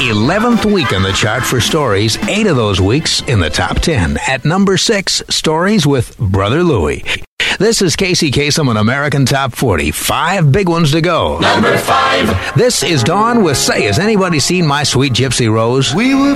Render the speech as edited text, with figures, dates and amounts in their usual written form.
11th week on the chart for stories, 8 of those weeks in the top 10. At number 6, Stories with Brother Louie. This is Casey Kasem on American Top 40. 5 big ones to go. Number 5. This is Dawn with Say, Has Anybody Seen My Sweet Gypsy Rose? We were